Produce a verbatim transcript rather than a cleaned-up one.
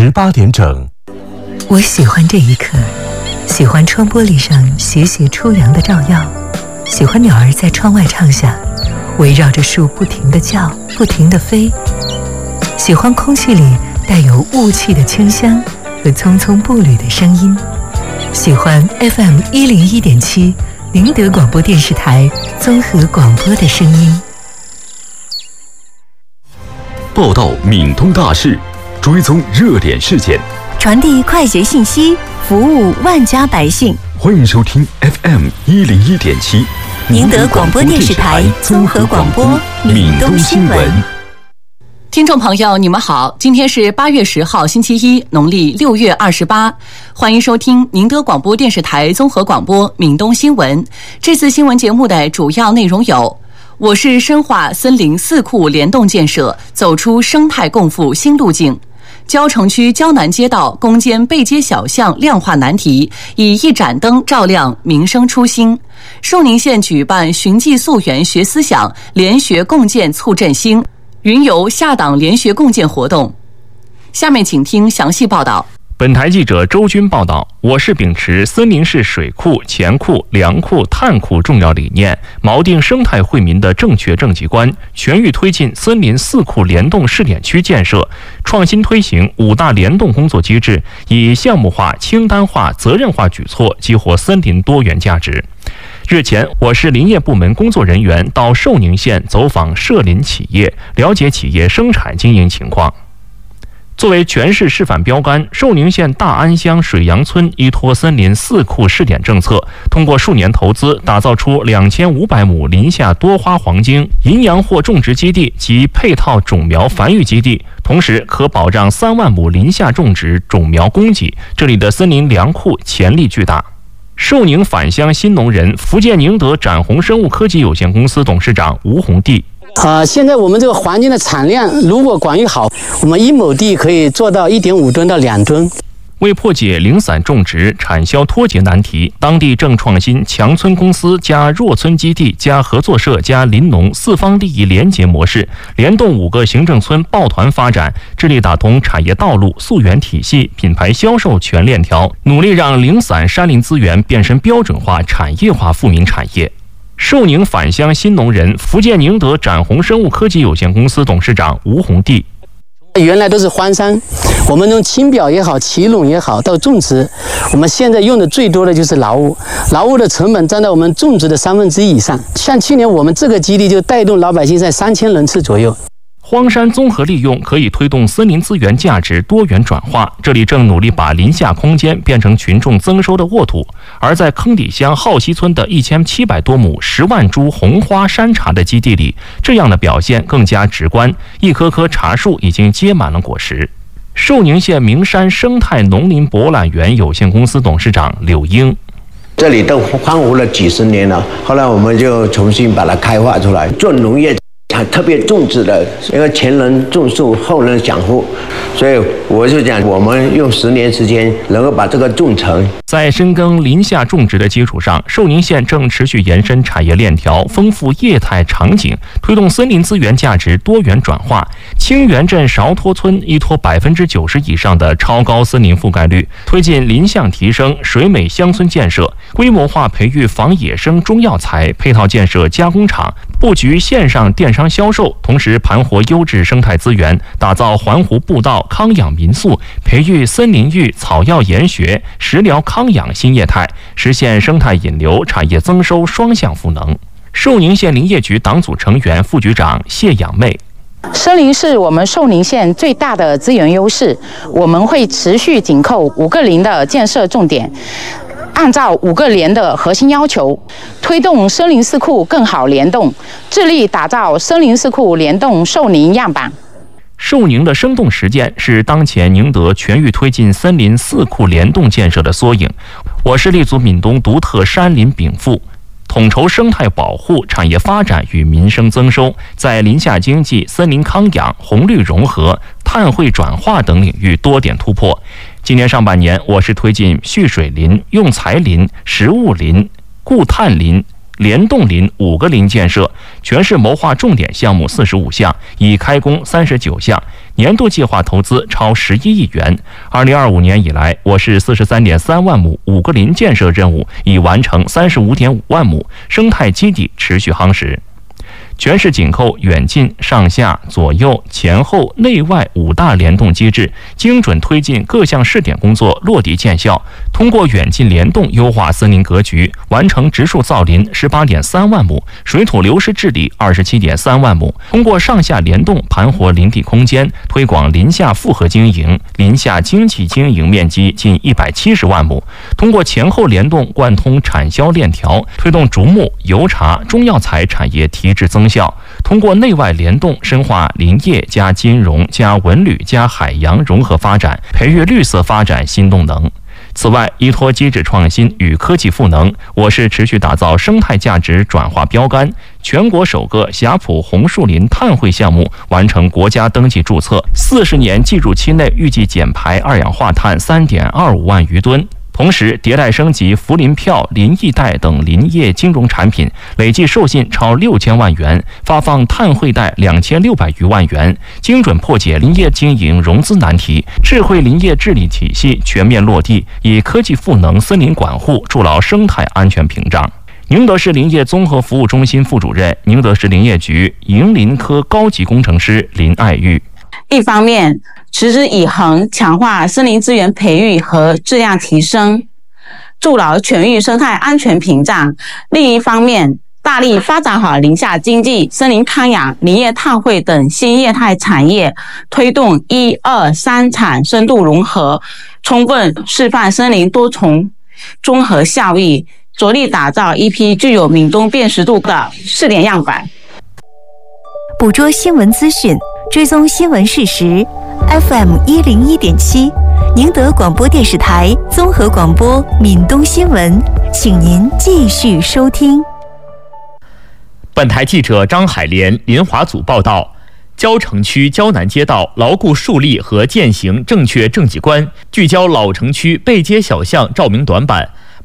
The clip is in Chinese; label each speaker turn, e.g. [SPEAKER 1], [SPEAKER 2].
[SPEAKER 1] 十八点整。
[SPEAKER 2] 我喜欢这一刻，喜欢窗玻璃上斜斜初阳的照耀，喜欢鸟儿在窗外唱响，围绕着树不停地叫，不停地飞，喜欢空气里带有雾气的清香和匆匆步履的声音，喜欢 F M 一零一点七宁德广播电视台综合广播的声音。
[SPEAKER 3] 报道闽东大事，追踪热点事件，
[SPEAKER 4] 传递快捷信息，服务万家百姓。
[SPEAKER 3] 欢迎收听 F M 一零一点七
[SPEAKER 4] 宁德广播电视台综合广播闽东新闻。
[SPEAKER 5] 听众朋友，你们好，今天是八月十号，星期一，农历六月二十八，欢迎收听宁德广播电视台综合广播闽东新闻。这次新闻节目的主要内容有：我市深化森林四库联动建设，走出生态共富新路径；蕉城区蕉南街道攻坚背街小巷亮化难题，以一盏灯照亮民生初心；寿宁县举办寻迹溯源学思想，联学共建促振兴；云游下党联学共建活动。下面请听详细报道。
[SPEAKER 6] 本台记者周军报道，我市秉持森林是水库、钱库、粮库、碳库重要理念，锚定生态惠民的正确政绩观，全域推进森林四库联动试点区建设，创新推行五大联动工作机制，以项目化、清单化、责任化举措激活森林多元价值。日前，我市林业部门工作人员到寿宁县走访涉林企业，了解企业生产经营情况。作为全市示范标杆，寿宁县大安乡水阳村依托森林四库试点政策，通过数年投资，打造出两千五百亩林下多花黄精、银阳货种植基地及配套种苗繁育基地，同时可保障三万亩林下种植种苗供给。这里的森林粮库潜力巨大。寿宁返乡新农人福建宁德展宏生物科技有限公司董事长吴宏娣。
[SPEAKER 7] 呃，现在我们这个环境的产量如果管理好，我们一亩地可以做到一点五吨到两吨。
[SPEAKER 6] 为破解零散种植、产销脱节难题，当地正创新强村公司加弱村基地加合作社加林农四方利益联结模式，联动五个行政村抱团发展，致力打通产业道路、溯源体系、品牌销售全链条，努力让零散山林资源变身标准化、产业化富民产业。寿宁返乡新农人福建宁德展宏生物科技有限公司董事长吴宏娣。
[SPEAKER 7] 原来都是荒山，我们从青表也好、骑垄也好到种植，我们现在用的最多的就是劳务，劳务的成本占到我们种植的三分之一以上。像去年我们这个基地就带动老百姓在三千人次左右。
[SPEAKER 6] 荒山综合利用可以推动森林资源价值多元转化，这里正努力把林下空间变成群众增收的沃土。而在坑底乡浩溪村的一千七百多亩十万株红花山茶的基地里，这样的表现更加直观，一棵棵茶树已经结满了果实。寿宁县名山生态农林博览园有限公司董事长柳英。
[SPEAKER 8] 这里都荒芜了几十年了，后来我们就重新把它开发出来，做农业特别种植的，因为前人种树，后人享福，所以我就讲，我们用十年时间能够把这个种成。
[SPEAKER 6] 在深耕林下种植的基础上，寿宁县正持续延伸产业链条，丰富业态场景，推动森林资源价值多元转化。清源镇韶托村依托百分之九十以上的超高森林覆盖率，推进林相提升、水美乡村建设，规模化培育防野生中药材，配套建设加工厂，布局线上电商销售，同时盘活优质生态资源，打造环湖步道康养民宿，培育森林浴、草药研学、食疗康养新业态，实现生态引流、产业增收双向赋能。寿宁县林业局党组成员、副局长谢养妹。
[SPEAKER 9] 森林是我们寿宁县最大的资源优势，我们会持续紧扣五个林的建设重点，按照五个联的核心要求，推动森林四库更好联动，致力打造森林四库联动寿宁样板。
[SPEAKER 6] 寿宁的生动实践是当前宁德全域推进森林四库联动建设的缩影。我市立足闽东独特山林禀赋，统筹生态保护、产业发展与民生增收，在林下经济、森林康养、红绿融合、碳汇转化等领域多点突破。今年上半年，我市推进蓄水林、用材林、食物林、固碳林、 联动林五个林建设，全市谋划重点项目四十五项，已开工三十九项，年度计划投资超十一亿元。二零二五年以来，我市四十三点三万亩五个林建设任务已完成三十五点五万亩，生态基地持续夯实。全市紧扣远近上下左右前后内外五大联动机制，精准推进各项试点工作落地见效。通过远近联动优化森林格局，完成植树造林十八点三万亩，水土流失治理二十七点三万亩。通过上下联动盘活林地空间，推广林下复合经营，林下经济经营面积近一百七十万亩。通过前后联动贯通产销链条，推动竹木、油茶、中药材产业提质增效。通过内外联动，深化林业加金融加文旅加海洋融合发展，培育绿色发展新动能。此外，依托机制创新与科技赋能，我市持续打造生态价值转化标杆，全国首个霞浦红树林碳汇项目完成国家登记注册，四十年计入期内预计减排二氧化碳三点二五万余吨。同时，迭代升级福林票、林艺贷等林业金融产品，累计授信超六千万元，发放碳汇贷两千六百余万元，精准破解林业经营融资难题，智慧林业治理体系全面落地，以科技赋能森林管护，筑牢生态安全屏障。宁德市林业综合服务中心副主任、宁德市林业局营林科高级工程师林爱玉。
[SPEAKER 1] 一方面，持之以恒强化森林资源培育和质量提升，筑牢全域生态安全屏障；另一方面，大力发展好林下经济、森林康养、林业碳汇等新业态产业，推动一二三产深度融合，充分示范森林多重综合效益，着力打造一批具有闽东辨识度的试点样板。
[SPEAKER 4] 捕捉新闻资讯，追踪新闻事实。F M 一零一点七，宁德广播电视台综合广播闽东新闻，请您继续收听。
[SPEAKER 10] 本台记者张海莲、林华组报道：蕉城区蕉南街道牢固树立和践行正确政绩观，聚焦老城区背街小巷照明短板，